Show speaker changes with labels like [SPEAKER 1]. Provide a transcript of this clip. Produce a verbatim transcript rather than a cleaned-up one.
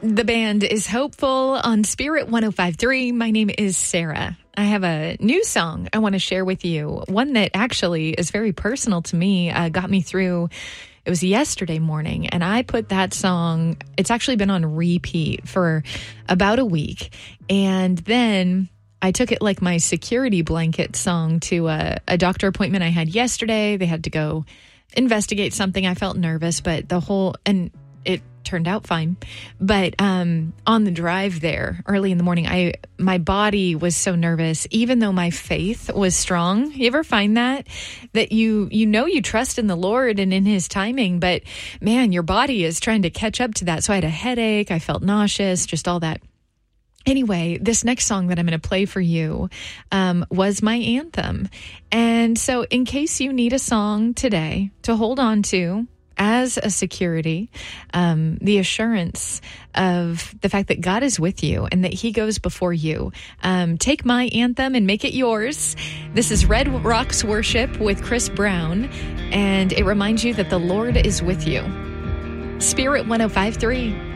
[SPEAKER 1] The band is Hopeful on Spirit one oh five point three. My name is Sarah. I have a new song I want to share with you. One that actually is very personal to me, uh, got me through. It was yesterday morning, and I put that song, it's actually been on repeat for about a week. And then I took it like my security blanket song to a, a doctor appointment I had yesterday. They had to go investigate something. I felt nervous, but the whole, and it turned out fine. But um, on the drive there early in the morning, I my body was so nervous, even though my faith was strong. You ever find that? That you you know you trust in the Lord and in his timing, but man, your body is trying to catch up to that. So I had a headache, I felt nauseous, just all that. Anyway, this next song that I'm going to play for you um, was my anthem. And so in case you need a song today to hold on to, as a security, um, the assurance of the fact that God is with you and that he goes before you. Um, take my anthem and make it yours. This is Red Rocks Worship with Chris Brown, and it reminds you that the Lord is with you. Spirit one oh five point three.